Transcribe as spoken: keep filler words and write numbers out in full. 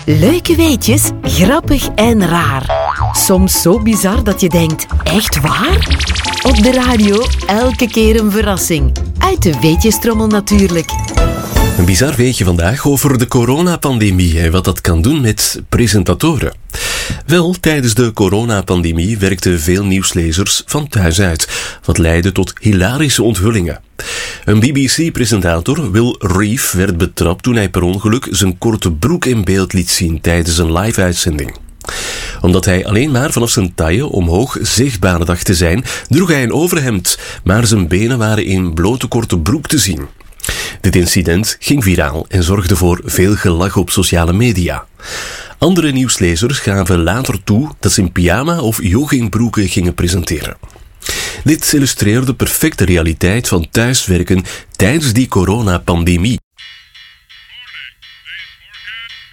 Leuke weetjes, grappig en raar. Soms zo bizar dat je denkt, echt waar? Op de radio elke keer een verrassing. Uit de weetjestrommel natuurlijk. Een bizar weetje vandaag over de coronapandemie en wat dat kan doen met presentatoren. Wel, tijdens de coronapandemie werkten veel nieuwslezers van thuis uit, wat leidde tot hilarische onthullingen. Een B B C-presentator, Will Reeve, werd betrapt toen hij per ongeluk zijn korte broek in beeld liet zien tijdens een live-uitzending. Omdat hij alleen maar vanaf zijn taille omhoog zichtbaar dacht te zijn, droeg hij een overhemd, maar zijn benen waren in blote korte broek te zien. Dit incident ging viraal en zorgde voor veel gelach op sociale media. Andere nieuwslezers gaven later toe dat ze in pyjama of joggingbroeken gingen presenteren. Dit illustreerde de perfecte realiteit van thuiswerken tijdens die coronapandemie.